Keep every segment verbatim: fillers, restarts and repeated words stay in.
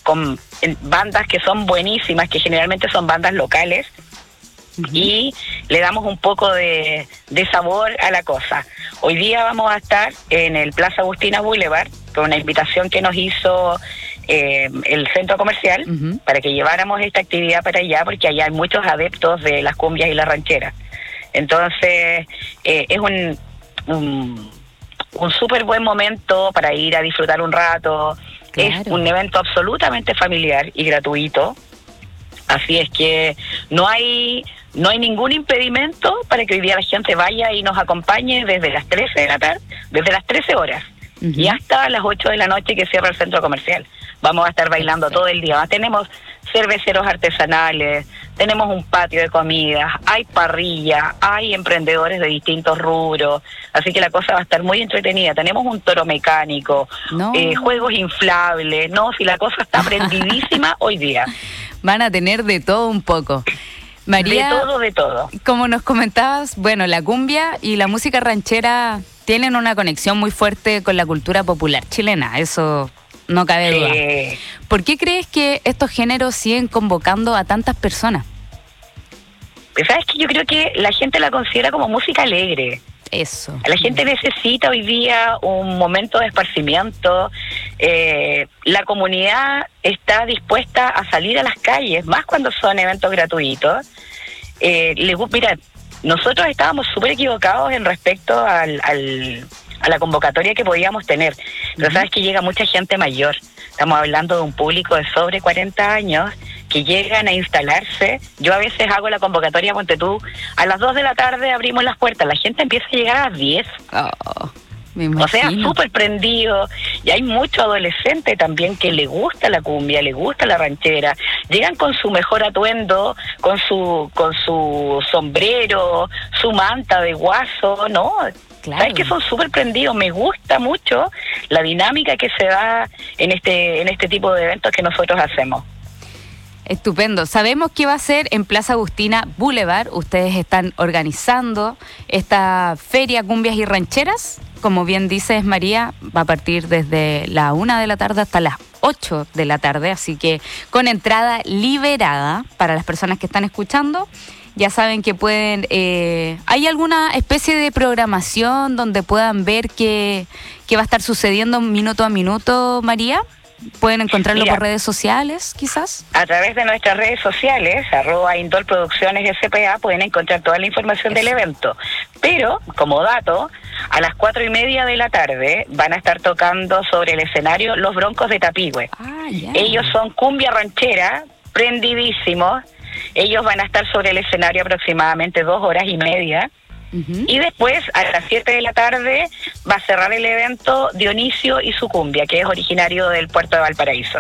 con bandas que son buenísimas, que generalmente son bandas locales, uh-huh. y le damos un poco de, de sabor a la cosa. Hoy día vamos a estar en el Plaza Agustina Boulevard, con una invitación que nos hizo eh, el centro comercial, uh-huh. para que lleváramos esta actividad para allá, porque allá hay muchos adeptos de las cumbias y las rancheras. Entonces, eh, es un, un, un súper buen momento para ir a disfrutar un rato. Claro. Es un evento absolutamente familiar y gratuito. Así es que no hay no hay ningún impedimento para que hoy día la gente vaya y nos acompañe desde las trece de la tarde, desde las trece horas, uh-huh. y hasta las ocho de la noche que cierra el centro comercial. Vamos a estar bailando Perfecto. Todo el día. Tenemos cerveceros artesanales, tenemos un patio de comidas, hay parrilla, hay emprendedores de distintos rubros, así que la cosa va a estar muy entretenida. Tenemos un toro mecánico, no. eh, juegos inflables, no, si la cosa está prendidísima hoy día. Van a tener de todo un poco. María, de todo, de todo. Como nos comentabas, bueno, la cumbia y la música ranchera tienen una conexión muy fuerte con la cultura popular chilena, eso no cabe duda. Sí. ¿Por qué crees que estos géneros siguen convocando a tantas personas? Pues sabes que yo creo que la gente la considera como música alegre. Eso. La gente necesita hoy día un momento de esparcimiento. Eh, la comunidad está dispuesta a salir a las calles, más cuando son eventos gratuitos. Eh, le, mira, nosotros estábamos súper equivocados en respecto al, al, a la convocatoria que podíamos tener. Pero uh-huh. sabes que llega mucha gente mayor. Estamos hablando de un público de sobre cuarenta años que llegan a instalarse. Yo a veces hago la convocatoria, ponte tú, a las dos de la tarde abrimos las puertas, la gente empieza a llegar a las diez. Oh, me imagino. O sea, súper prendido. Y hay mucho adolescente también que le gusta la cumbia, le gusta la ranchera. Llegan con su mejor atuendo, con su con su sombrero, su manta de guaso, ¿no? Claro. Sabes que son súper prendidos. Me gusta mucho la dinámica que se da en este en este tipo de eventos que nosotros hacemos. Estupendo. Sabemos que va a ser en Plaza Agustina Boulevard. Ustedes están organizando esta feria Cumbias y Rancheras. Como bien dices, María, va a partir desde la una de la tarde hasta las ocho de la tarde. Así que con entrada liberada para las personas que están escuchando. Ya saben que pueden... Eh, ¿hay alguna especie de programación donde puedan ver qué, qué va a estar sucediendo minuto a minuto, María? ¿Pueden encontrarlo Mira, por redes sociales, quizás? A través de nuestras redes sociales, arroba Indol Producciones S P A, pueden encontrar toda la información Eso. Del evento. Pero, como dato, a las cuatro y media de la tarde van a estar tocando sobre el escenario Los Broncos de Tapigüe. Ah, yeah. Ellos son cumbia ranchera, prendidísimos. Ellos van a estar sobre el escenario aproximadamente dos horas y media. Uh-huh. Y después, a las siete de la tarde, va a cerrar el evento Dionisio y su cumbia, que es originario del puerto de Valparaíso.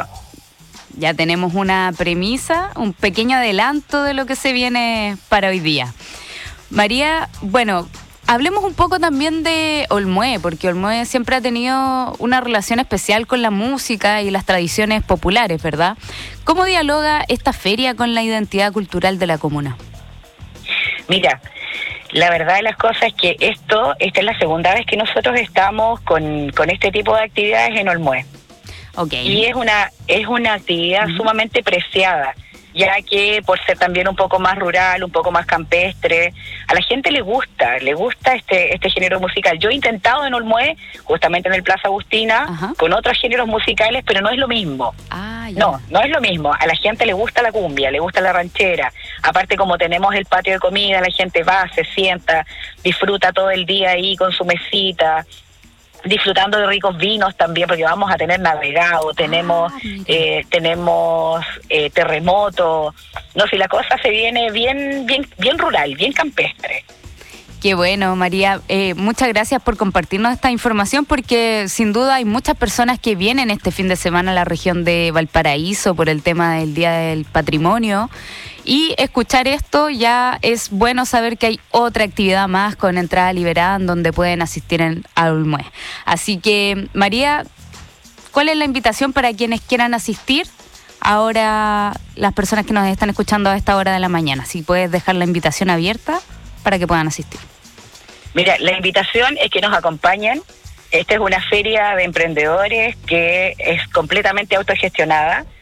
Ya tenemos una premisa, un pequeño adelanto de lo que se viene para hoy día. María, bueno, hablemos un poco también de Olmué, porque Olmué siempre ha tenido una relación especial con la música y las tradiciones populares, ¿verdad? ¿Cómo dialoga esta feria con la identidad cultural de la comuna? Mira, la verdad de las cosas es que esto, esta es la segunda vez que nosotros estamos con, con este tipo de actividades en Olmué. Okay. Y es una, es una actividad uh-huh. sumamente preciada, ya que por ser también un poco más rural, un poco más campestre, a la gente le gusta, le gusta este este género musical. Yo he intentado en Olmué, justamente en el Plaza Agustina, uh-huh. con otros géneros musicales, pero no es lo mismo. Ah, yeah. No, no es lo mismo. A la gente le gusta la cumbia, le gusta la ranchera. Aparte, como tenemos el patio de comida, la gente va, se sienta, disfruta todo el día ahí con su mesita, disfrutando de ricos vinos también, porque vamos a tener navegado, tenemos ah, eh, tenemos eh, terremoto, no, si la cosa se viene bien bien bien rural, bien campestre. Qué bueno, María. Eh, muchas gracias por compartirnos esta información, porque sin duda hay muchas personas que vienen este fin de semana a la región de Valparaíso por el tema del Día del Patrimonio. Y escuchar esto ya es bueno saber que hay otra actividad más con entrada liberada en donde pueden asistir en Olmué. Así que, María, ¿cuál es la invitación para quienes quieran asistir? Ahora, las personas que nos están escuchando a esta hora de la mañana, si puedes dejar la invitación abierta para que puedan asistir. Mira, la invitación es que nos acompañen. Esta es una feria de emprendedores que es completamente autogestionada.